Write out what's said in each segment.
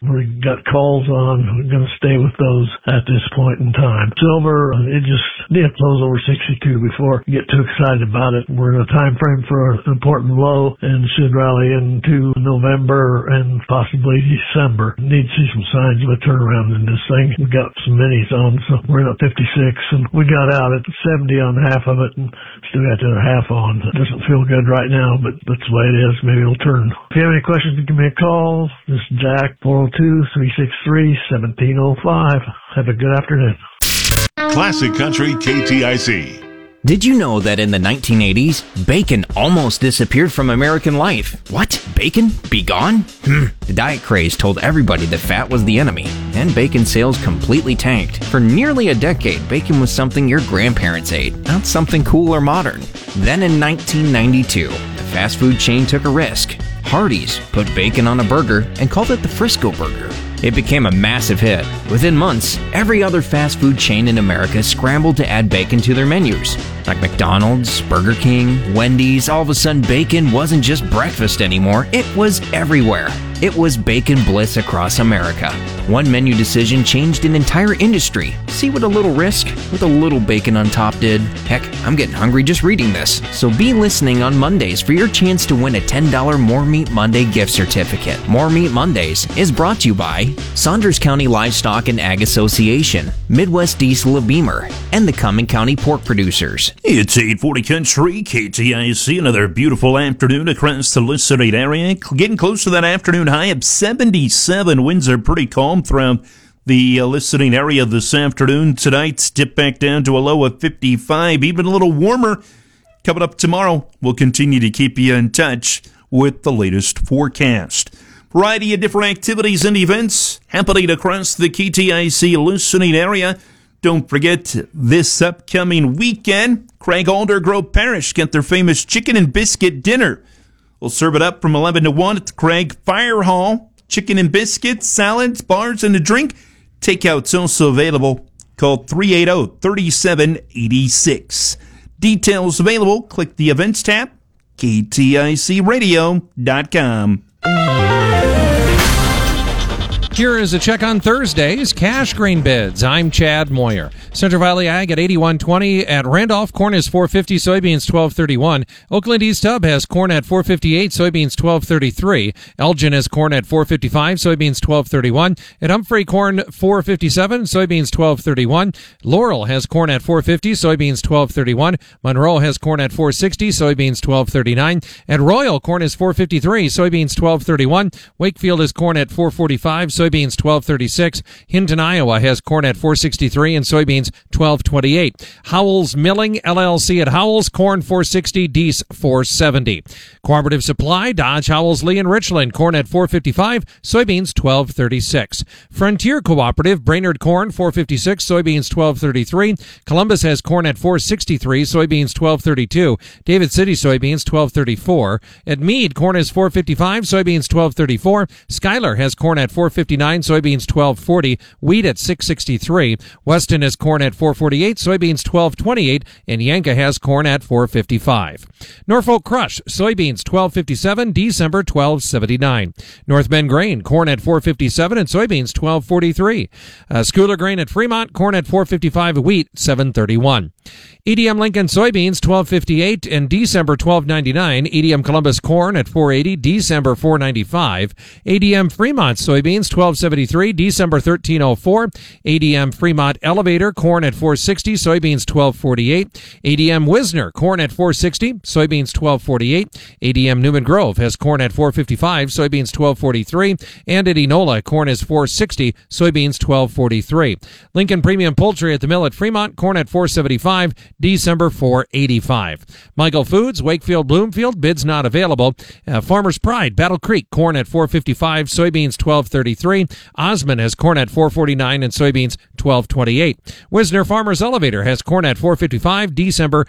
we got calls on. We're going to stay with those at this point in time. Silver, it just did close over 62 before you get too excited about it. We're in a time frame for an important low and should rally into November and possibly December. Need to see some signs of a turnaround in this thing. We got some minis on, so we're at 56, and we got out at 70 on half of it and still got the other half on. It doesn't feel good right now, but that's the way it is. Maybe it'll turn. If you have any questions, give me a call. This is Jack, 402-363-1705. Have a good afternoon. Classic Country KTIC. Did you know that in the 1980s, bacon almost disappeared from American life? What? Bacon? Be gone? The diet craze told everybody that fat was the enemy, and bacon sales completely tanked. For nearly a decade, bacon was something your grandparents ate, not something cool or modern. Then in 1992, the fast food chain took a risk. Hardee's put bacon on a burger and called it the Frisco Burger. It became a massive hit. Within months, every other fast food chain in America scrambled to add bacon to their menus. Like McDonald's, Burger King, Wendy's, all of a sudden bacon wasn't just breakfast anymore, it was everywhere. It was bacon bliss across America. One menu decision changed an entire industry. See what a little risk with a little bacon on top did? Heck, I'm getting hungry just reading this. So be listening on Mondays for your chance to win a $10 More Meat Monday gift certificate. More Meat Mondays is brought to you by Saunders County Livestock and Ag Association, Midwest Diesel of Beamer, and the Cumming County Pork Producers. It's 840 Country, KTIC, another beautiful afternoon across the listening area. Getting close to that afternoon high of 77. Winds are pretty calm throughout the listening area this afternoon. Tonight, dip back down to a low of 55, even a little warmer. Coming up tomorrow, we'll continue to keep you in touch with the latest forecast. Variety of different activities and events happening across the KTIC listening area. Don't forget, this upcoming weekend, Craig Aldergrove Parish get their famous chicken and biscuit dinner. We'll serve it up from 11 to 1 at the Craig Fire Hall. Chicken and biscuits, salads, bars, and a drink. Takeout's also available. Call 380-3786. Details available. Click the events tab. KTICradio.com. Here is a check on Thursday's cash grain bids. I'm Chad Moyer. Central Valley Ag at 81.20. At Randolph, corn is $4.50, soybeans $12.31. Oakland East Hub has corn at $4.58, soybeans $12.33. Elgin has corn at $4.55, soybeans $12.31. At Humphrey, corn $4.57, soybeans $12.31. Laurel has corn at $4.50, soybeans $12.31. Monroe has corn at $4.60, soybeans $12.39. At Royal, corn is $4.53, soybeans $12.31. Wakefield has corn at $4.45, soybeans $12.36. Hinton, Iowa has corn at $4.63 and soybeans $12.28. Howells Milling LLC at Howells, corn $4.60, Deese $4.70. Cooperative Supply, Dodge, Howells, Lee, and Richland, corn at $4.55, soybeans $12.36. Frontier Cooperative, Brainerd, corn $4.56, soybeans $12.33. Columbus has corn at $4.63, soybeans $12.32. David City soybeans $12.34. At Meade, corn is $4.55, soybeans $12.34. Schuyler has corn at $4.59, soybeans $12.40. Wheat at $6.63. Weston has corn at $4.48, soybeans $12.28, and Yanka has corn at $4.55. Norfolk Crush, soybeans $12.57, December $12.79. North Bend Grain, corn at $4.57 and soybeans $12.43. Schooler Grain at Fremont, corn at $4.55, wheat $7.31. EDM Lincoln soybeans $12.58 and December $12.99. EDM Columbus corn at $4.80, December $4.95. ADM Fremont soybeans $12.73, December $13.04. ADM Fremont Elevator corn at $4.60, soybeans $12.48. ADM Wisner corn at $4.60, soybeans $12.48. ADM Newman Grove has corn at $4.55, soybeans $12.43. And at Enola, corn is $4.60, soybeans $12.43. Lincoln Premium Poultry at the mill at Fremont, corn at $4.75, December $4.85. Michael Foods, Wakefield, Bloomfield, bids not available. Farmer's Pride, Battle Creek, corn at $4.55, soybeans $12.33. Osmond has corn at $4.49 and soybeans $12.28. Wisner Farmers Elevator has corn at $4.55, December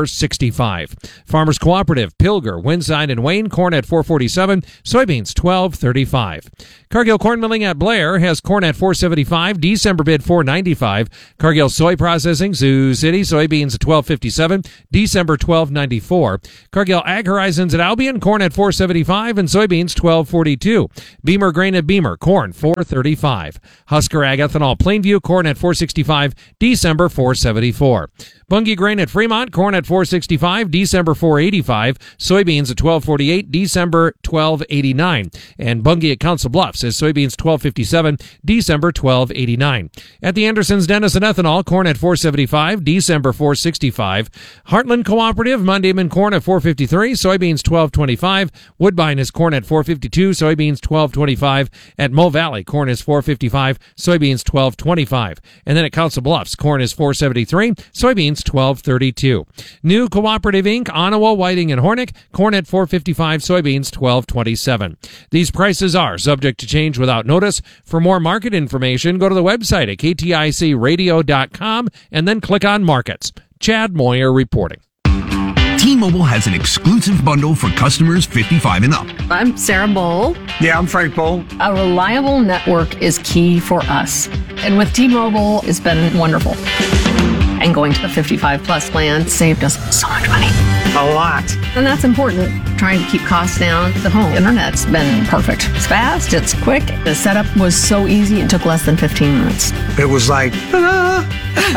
$4.65. Farmers Cooperative, Pilger, Winside, and Wayne, corn at $4.47, soybeans $12.35. Cargill Corn Milling at Blair has corn at $4.75, December bid $4.95. Cargill Soy Processing, Sioux City, soybeans at $12.57, December $12.94. Cargill Ag Horizons at Albion, corn at $4.75 and soybeans $12.42. Beamer Grain at Beamer, corn $4.35. Husker Ag Ethanol Plainview, corn at $4.65, December $4.74. Bunge Grain at Fremont, corn at $4.65, December $4.85. Soybeans at $12.48, December $12.89. And Bunge at Council Bluffs says soybeans $12.57, December $12.89. At the Andersons Denison Ethanol, corn at $4.75, December $4.65. Heartland Cooperative, Mondayman corn at $4.53, soybeans $12.25. Woodbine is corn at $4.52, soybeans $12.25. At Mo Valley, corn is $4.55, soybeans $12.25. And then at Council Bluffs, corn is $4.73, soybeans $12.32. New Cooperative Inc., Onawa, Whiting, and Hornick, corn at $4.55, soybeans $12.27. These prices are subject to change without notice. For more market information, go to the website at kticradio.com and then click on Markets. Chad Moyer reporting. T-Mobile has an exclusive bundle for customers 55 and up. I'm Sarah Bowl. Yeah, I'm Frank Bowl. A reliable network is key for us. And with T-Mobile, it's been wonderful. And going to the 55 plus plan saved us so much money. A lot. And that's important. Trying to keep costs down. The home internet's been perfect. It's fast, it's quick. The setup was so easy, it took less than 15 minutes. It was like, ta-da!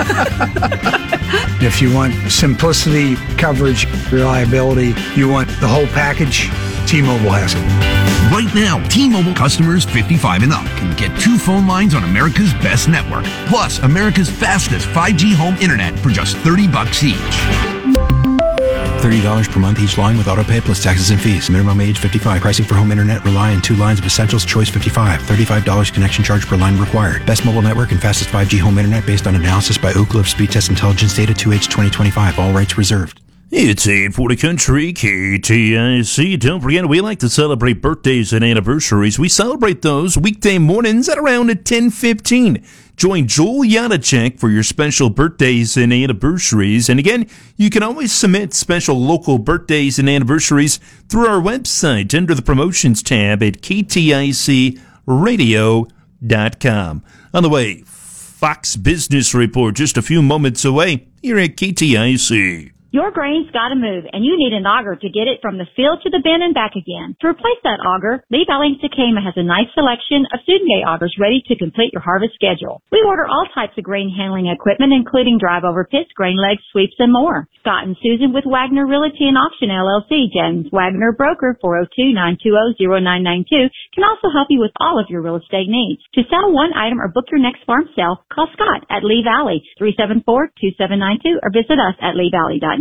If you want simplicity, coverage, reliability, you want the whole package, T-Mobile has it. Right now, T-Mobile customers 55 and up can get 2 phone lines on America's best network, plus America's fastest 5G home internet for just $30 each. $30 per month each line with autopay plus taxes and fees. Minimum age 55. Pricing for home internet rely on 2 lines of Essentials Choice 55. $35 connection charge per line required. Best mobile network and fastest 5G home internet based on analysis by Ookla of Speed Test Intelligence data 2H 2025. All rights reserved. It's 840 Country KTIC. Don't forget, we like to celebrate birthdays and anniversaries. We celebrate those weekday mornings at around 10:15. Join Joel Yadachek for your special birthdays and anniversaries. And again, you can always submit special local birthdays and anniversaries through our website under the promotions tab at kticradio.com. On the way, Fox Business Report just a few moments away here at KTIC. Your grain's got to move, and you need an auger to get it from the field to the bin and back again. To replace that auger, Lee Valley Sakema has a nice selection of student day augers ready to complete your harvest schedule. We order all types of grain handling equipment, including drive-over pits, grain legs, sweeps, and more. Scott and Susan with Wagner Realty and Auction LLC, James Wagner Broker, 402-920-0992, can also help you with all of your real estate needs. To sell one item or book your next farm sale, call Scott at Lee Valley, 374-2792, or visit us at leevalley.net.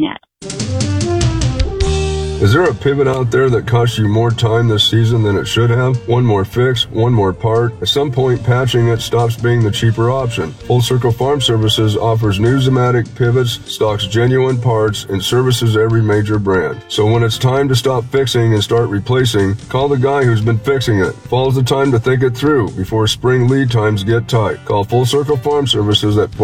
Is there a pivot out there that costs you more time this season than it should have? One more fix, one more part. At some point, patching it stops being the cheaper option. Full Circle Farm Services offers new Zematic pivots, stocks genuine parts, and services every major brand. So when it's time to stop fixing and start replacing, call the guy who's been fixing it. Fall's the time to think it through before spring lead times get tight. Call Full Circle Farm Services at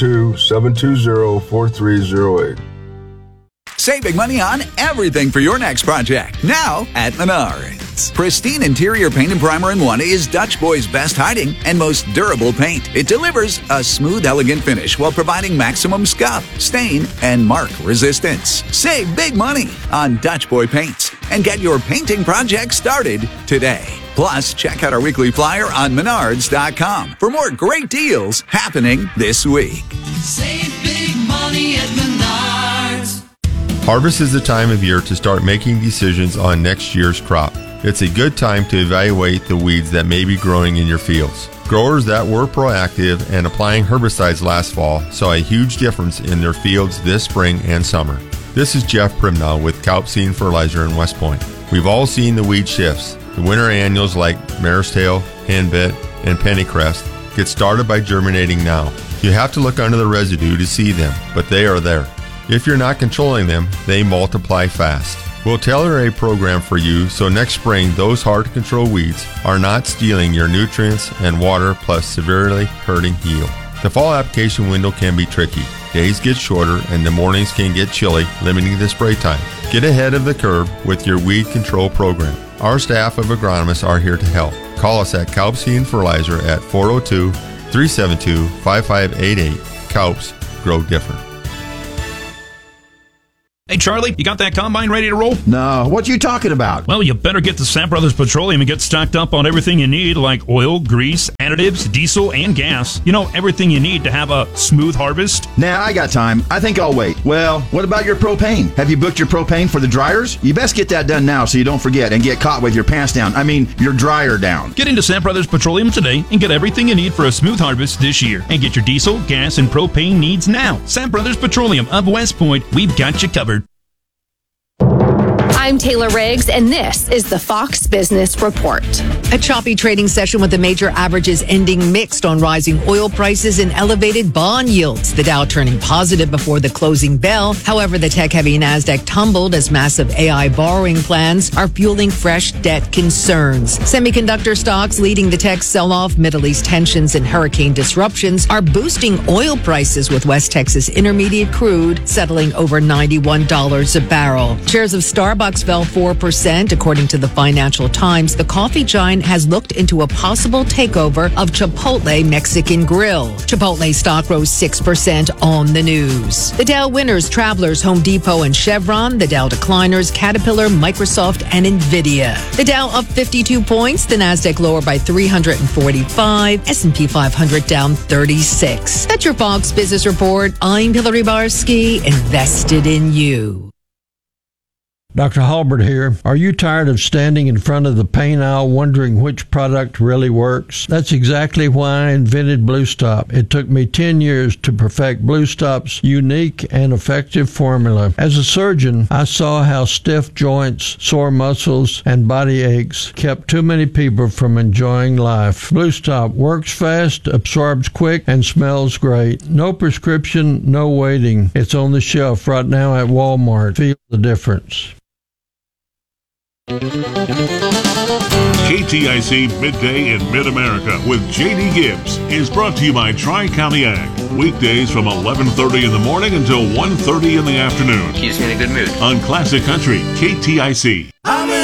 402-720-4308. Save big money on everything for your next project. Now at Menards. Pristine interior paint and primer in one is Dutch Boy's best hiding and most durable paint. It delivers a smooth, elegant finish while providing maximum scuff, stain, and mark resistance. Save big money on Dutch Boy paints and get your painting project started today. Plus, check out our weekly flyer on Menards.com for more great deals happening this week. Save big money at Menards. Harvest is the time of year to start making decisions on next year's crop. It's a good time to evaluate the weeds that may be growing in your fields. Growers that were proactive and applying herbicides last fall saw a huge difference in their fields this spring and summer. This is Jeff Primnow with Kalp Seed Fertilizer in West Point. We've all seen the weed shifts. The winter annuals like Mare's Tail, Henbit, and Pennycrest get started by germinating now. You have to look under the residue to see them, but they are there. If you're not controlling them, they multiply fast. We'll tailor a program for you so next spring those hard-to-control weeds are not stealing your nutrients and water plus severely hurting yield. The fall application window can be tricky. Days get shorter and the mornings can get chilly, limiting the spray time. Get ahead of the curve with your weed control program. Our staff of agronomists are here to help. Call us at Kalp Seed Fertilizer at 402-372-5588. Kalps, grow different. Hey, Charlie, you got that combine ready to roll? No, what you talking about? Well, you better get to Sam Brothers Petroleum and get stocked up on everything you need, like oil, grease, additives, diesel, and gas. You know, everything you need to have a smooth harvest. Nah, I got time. I think I'll wait. Well, what about your propane? Have you booked your propane for the dryers? You best get that done now so you don't forget and get caught with your pants down. I mean, your dryer down. Get into Sam Brothers Petroleum today and get everything you need for a smooth harvest this year. And get your diesel, gas, and propane needs now. Sam Brothers Petroleum of West Point, we've got you covered. I'm Taylor Riggs, and this is the Fox Business Report. A choppy trading session with the major averages ending mixed on rising oil prices and elevated bond yields. The Dow turning positive before the closing bell. However, the tech-heavy Nasdaq tumbled as massive AI borrowing plans are fueling fresh debt concerns. Semiconductor stocks leading the tech sell-off. Middle East tensions and hurricane disruptions are boosting oil prices, with West Texas Intermediate crude settling over $91 a barrel. Shares of Starbucks fell 4%. According to the Financial Times, the coffee giant has looked into a possible takeover of Chipotle Mexican Grill. Chipotle stock rose 6% on the news. The Dow winners, Travelers, Home Depot, and Chevron. The Dow decliners, Caterpillar, Microsoft, and Nvidia. The Dow up 52 points. The Nasdaq lower by 345. S&P 500 down 36. That's your Fox Business Report. I'm Hillary Barsky, invested in you. Dr. Halbert here. Are you tired of standing in front of the paint aisle wondering which product really works? That's exactly why I invented Blue Stop. It took me 10 years to perfect Blue Stop's unique and effective formula. As a surgeon, I saw how stiff joints, sore muscles, and body aches kept too many people from enjoying life. Blue Stop works fast, absorbs quick, and smells great. No prescription, no waiting. It's on the shelf right now at Walmart. Feel the difference. KTIC Midday in Mid-America with J.D. Gibbs is brought to you by Tri-County Ag. Weekdays from 11:30 in the morning until 1:30 in the afternoon. Keeps me in a good mood. On Classic Country, KTIC.